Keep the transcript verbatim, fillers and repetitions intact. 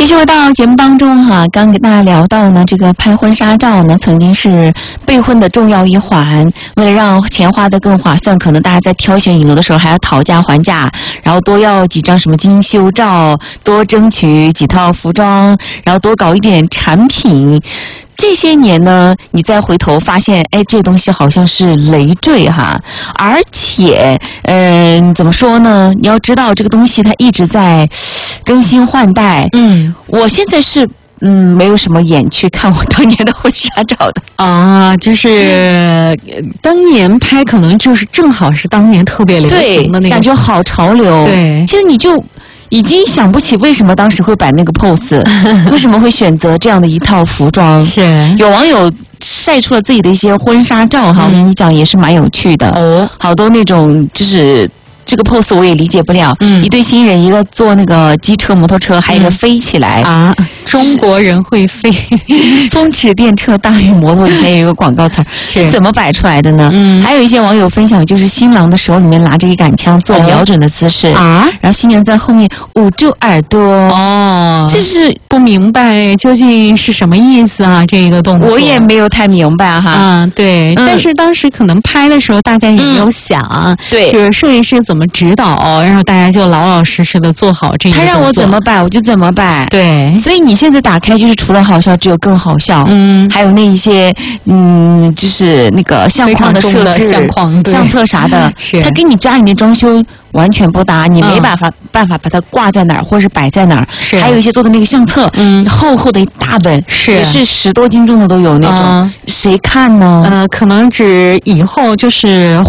继续回到节目当中哈，刚跟大家聊到呢，这个拍婚纱照呢，曾经是备婚的重要一环。为了让钱花得更划算，可能大家在挑选影楼的时候还要讨价还价，然后多要几张什么精修照，多争取几套服装，然后多搞一点产品。这些年呢，你再回头发现，哎，这东西好像是累赘哈，而且，嗯、呃，怎么说呢？你要知道，这个东西它一直在更新换代。嗯，我现在是嗯没有什么眼去看我当年的婚纱照的啊，就是当年拍，可能就是正好是当年特别流行的那个， 感觉好潮流。 对， 现在你就已经想不起为什么当时会摆那个 pose， 为什么会选择这样的一套服装。 是有网友晒出了自己的一些婚纱照哈，我跟你讲也是蛮有趣的哦，好多那种就是这个 pose 我也理解不了，嗯，一对新人，一个坐那个机车摩托车，还有一个飞起来、 嗯、啊，中国人会飞， 风驰电掣大于摩托，以前有一个广告词儿，是怎么摆出来的呢？嗯，还有一些网友分享，就是新郎的手里面拿着一杆枪，做瞄准的姿势、哦、啊，然后新娘在后面捂住耳朵，哦，这是不明白究竟是什么意思啊？这个动作我也没有太明白哈。 啊，对、嗯，但是当时可能拍的时候，大家也没有想，嗯、对，就是摄影师怎么指导，然后大家就老老实实的做好这个动作。 他让我怎么摆，我就怎么摆。 对， 所以你现在打开，就是除了好笑，只有更好笑。嗯，还有那一些，嗯，就是那个相框的设置、 相框、 相册啥的， 是他跟你家里面装修完全不搭，你没办法、嗯、办法把它挂在哪儿，或者是摆在哪儿。是，还有一些做的那个相册，嗯，厚厚的一大本，是，也是十多斤重的都有那种，嗯、谁看呢？ 呃，可能指以后就是